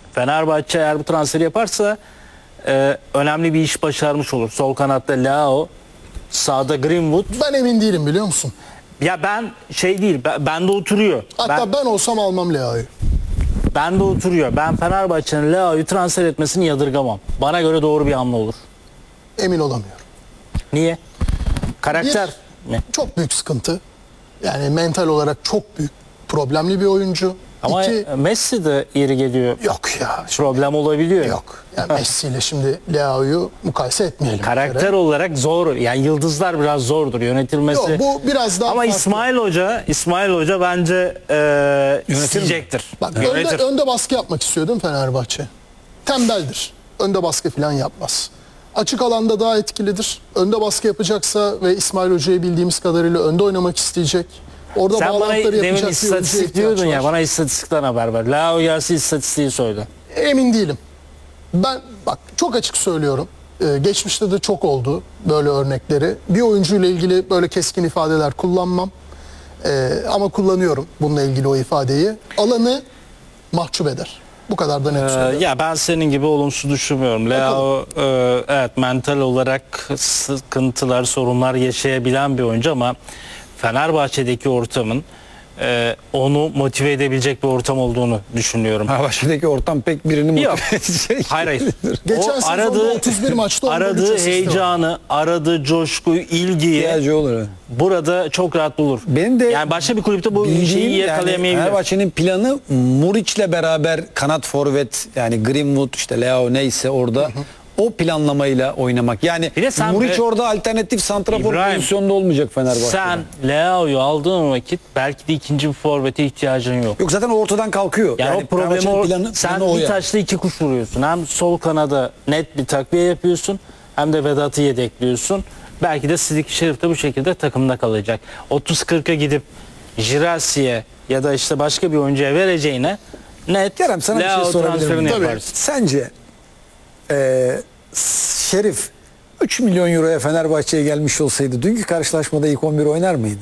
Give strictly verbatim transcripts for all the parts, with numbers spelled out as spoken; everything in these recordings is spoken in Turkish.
Fenerbahçe eğer bu transferi yaparsa e, önemli bir iş başarmış olur. Sol kanatta Leao, sağda Greenwood. Ben emin değilim, biliyor musun? Ya ben şey değil, ben, bende oturuyor. Hatta ben, ben olsam almam Leao'yu. Bende oturuyor. Ben Fenerbahçe'nin Leao'yu transfer etmesini yadırgamam. Bana göre doğru bir hamle olur. Emin olamıyorum. Niye? Karakter Bir, mi? çok büyük sıkıntı. Yani mental olarak çok büyük problemli bir oyuncu. Ama İki, Messi de yeri geliyor. yok ya. Problem olabiliyor. Yok. Yani Messi ile şimdi Leao'yu mukayese etmeyelim. Karakter olarak zor. Yani yıldızlar biraz zordur yönetilmesi. Yok, bu biraz daha Ama farklı. İsmail Hoca, İsmail Hoca bence e, isteyecektir. Bak, önde, önde baskı yapmak istiyor değil mi Fenerbahçe? Tembeldir. Önde baskı falan yapmaz. Açık alanda daha etkilidir. Önde baskı yapacaksa ve İsmail Hoca'yı bildiğimiz kadarıyla önde oynamak isteyecek. Orada Sen bana bağlantıları demin yapacak bir oyuncuya istatistik ihtiyaç diyordun ya, var. bana istatistikten haber ver. Leao gelsin istatistiği söyle. Emin değilim. Ben bak çok açık söylüyorum. Ee, geçmişte de çok oldu böyle örnekleri. Bir oyuncuyla ilgili böyle keskin ifadeler kullanmam. Ee, ama kullanıyorum bununla ilgili o ifadeyi. Alanı mahcup eder. Bu kadar da net Ee, söylüyorum. ya ben senin gibi olumsuz düşünmüyorum. Leao e, evet mental olarak sıkıntılar, sorunlar yaşayabilen bir oyuncu ama Fenerbahçe'deki ortamın e, onu motive edebilecek bir ortam olduğunu düşünüyorum. Fenerbahçe'deki ortam pek birini Yok. motive edecek. Hayır hayır. Geçen O sezonda aradığı, otuz bir maçta on gol, üç aradığı asisti var. heyecanı, aradığı coşkuyu, ilgiyi İhtiyacı olur. evet. burada çok rahat bulur. Benim de yani başka bir kulüpte bu bildiğim, şeyi yani yakalayamayabilir. Fenerbahçe'nin planı Muriç'le beraber kanat forvet, yani Greenwood, işte Leao neyse orada, hı hı, o planlamayla oynamak. Yani Bir de sen Muriç be- orada alternatif santrafor İbrahim, pozisyonda olmayacak Fenerbahçe'de. Sen Leao'yu aldığın vakit belki de ikinci bir forvete ihtiyacın yok. Yok, zaten ortadan kalkıyor. Yani, o problemi Fenerbahçe'nin o, planı, sen planı o bir yani. taşla iki kuş vuruyorsun. Hem sol kanada net bir takviye yapıyorsun hem de Vedat'ı yedekliyorsun. Belki de Sidik Şerif de bu şekilde takımda kalacak. otuz kırka gidip Jirasi'ye ya da işte başka bir oyuncuya vereceğine net Kerem, sana bir şey Leao sorabilir transferini miyim? yaparsın. Sence e, Şerif üç milyon euroya Fenerbahçe'ye gelmiş olsaydı dünkü karşılaşmada ilk on bir oynar mıydı?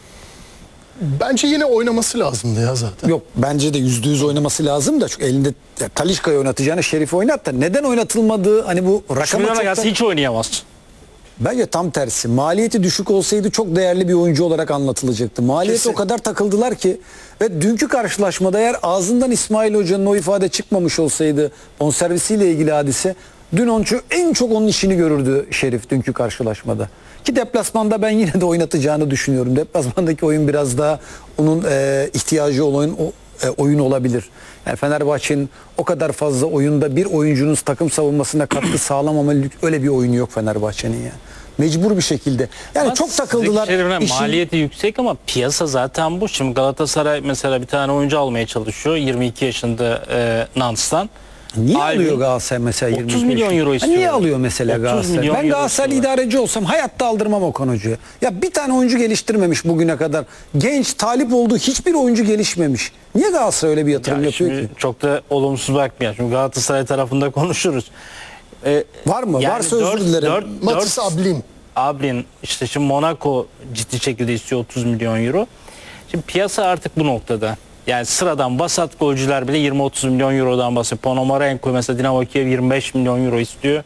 Bence yine oynaması lazımdı ya zaten. Yok, bence de yüzde yüz oynaması lazım da, çünkü elinde ya, Talisca'yı oynatacağını Şerif'i oynat da neden oynatılmadığı, hani bu Şu rakama milyona çok gelse da, hiç oynayamaz. bence tam tersi. Maliyeti düşük olsaydı çok değerli bir oyuncu olarak anlatılacaktı. Maliyeti Kesin. o kadar takıldılar ki ve dünkü karşılaşmada eğer ağzından İsmail Hoca'nın o ifade çıkmamış olsaydı, bonservisiyle ilgili hadise, dün onun en çok onun işini görürdü Şerif dünkü karşılaşmada. Ki deplasmanda ben yine de oynatacağını düşünüyorum. Deplasmandaki oyun biraz daha onun e, ihtiyacı olan o, e, oyun olabilir. Yani Fenerbahçe'nin o kadar fazla oyunda bir oyuncunun takım savunmasına katkı sağlamamalı, öyle bir oyunu yok Fenerbahçe'nin yani. Mecbur bir şekilde. Yani Ama çok takıldılar. Sidik Şerif'in İşin- maliyeti yüksek ama piyasa zaten bu. Şimdi Galatasaray mesela bir tane oyuncu almaya çalışıyor. yirmi iki yaşında e, Nance'dan. Niye Albin, alıyor Galatasaray mesela yirmi otuz milyon yaşında? euro Ha, istiyor. niye alıyor mesela otuz Galatasaray? milyon Ben euro Galatasaray istiyorlar. idareci olsam hayatta aldırmam Okan Hoca'ya. Ya bir tane oyuncu geliştirmemiş bugüne kadar. Genç, talip olduğu hiçbir oyuncu gelişmemiş. Niye Galatasaray öyle bir yatırım Yani yapıyor şimdi ki? çok da olumsuz bakmayalım. Şimdi Galatasaray tarafında konuşuruz. Ee, Var mı? yani Varsa özür dört- dilerim. dört- Matis dört- Ablin. Ablin işte şimdi Monaco ciddi şekilde istiyor otuz milyon euro. Şimdi piyasa artık bu noktada. Yani sıradan vasat golcüler bile yirmi otuz milyon eurodan bahsediyor. Ponomarenko mesela Dinamo Kiev yirmi beş milyon euro istiyor.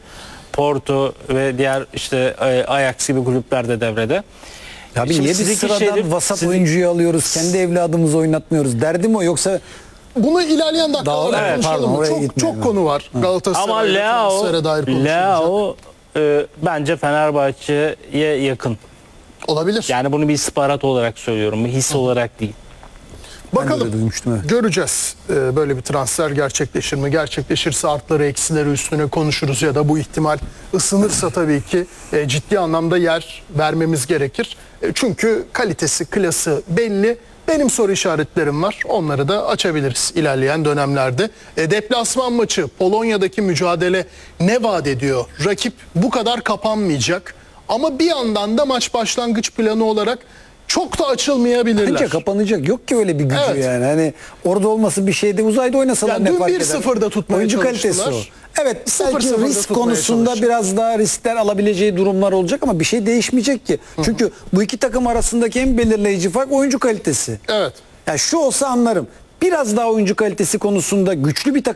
Porto ve diğer işte e, Ajax gibi kulüpler de devrede. Abi Şimdi niye biz Sidik sıradan Şerif- vasat Sidik- oyuncuyu alıyoruz? Kendi evladımızı oynatmıyoruz. Derdim o, yoksa Bunu ilerleyen dakikalarda Daha- evet, konuşalım. pardon, oraya çok gitmeyelim. çok konu var. Ama Galatasaray'a Leao, transfere dair konuşulacak. Leao e, bence Fenerbahçe'ye yakın. Olabilir. Yani bunu bir istihbarat olarak söylüyorum. Bir his olarak değil. ben de öyle Bakalım. duymuştum. Evet. Göreceğiz. Ee, böyle bir transfer gerçekleşir mi? Gerçekleşirse artları eksileri üstüne konuşuruz ya da bu ihtimal ısınırsa tabii ki e, ciddi anlamda yer vermemiz gerekir. E, çünkü kalitesi, klası belli. Benim soru işaretlerim var. Onları da açabiliriz ilerleyen dönemlerde. E, deplasman maçı, Polonya'daki mücadele ne vaat ediyor? Rakip bu kadar kapanmayacak. Ama bir yandan da maç başlangıç planı olarak çok da açılmayabilirler. Bence kapanacak. Yok ki öyle bir gücü Evet. yani. Hani orada olması bir şeyde, uzayda oynasalar Yani ne dün fark bir eder? sıfırda tutmaya Oyuncu kalitesi o. çalıştılar. Evet, sıfır belki sıfırda risk tutmaya konusunda çalışacak. biraz daha riskler alabileceği durumlar olacak ama bir şey değişmeyecek ki. Çünkü bu iki takım arasındaki en belirleyici fark oyuncu kalitesi. Evet. Yani şu olsa anlarım. Biraz daha oyuncu kalitesi konusunda güçlü bir takım